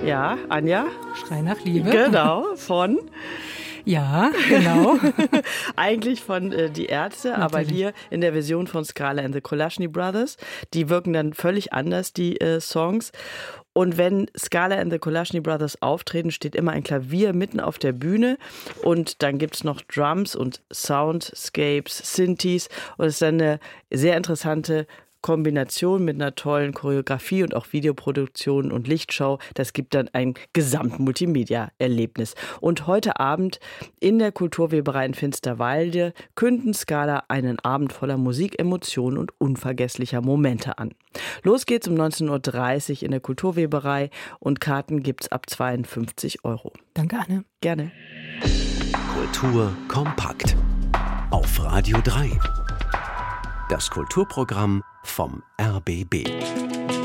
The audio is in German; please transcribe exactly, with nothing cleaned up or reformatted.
Ja, Anja? Schrei nach Liebe. Genau, von... Ja, genau. Eigentlich von äh, Die Ärzte, Natürlich. aber hier in der Version von Scala and the Kolashny Brothers. Die wirken dann völlig anders, die äh, Songs. Und wenn Scala and the Kolashny Brothers auftreten, steht immer ein Klavier mitten auf der Bühne. Und dann gibt es noch Drums und Soundscapes, Synthes. Und es ist dann eine sehr interessante Kombination mit einer tollen Choreografie und auch Videoproduktion und Lichtshow. Das gibt dann ein Gesamt-Multimedia-Erlebnis. Und heute Abend in der Kulturweberei in Finsterwalde künden Scala einen Abend voller Musik, Emotionen und unvergesslicher Momente an. Los geht's um neunzehn Uhr dreißig in der Kulturweberei und Karten gibt's ab zweiundfünfzig Euro. Danke, Anne. Gerne. Kultur kompakt auf Radio drei. Das Kulturprogramm vom R B B.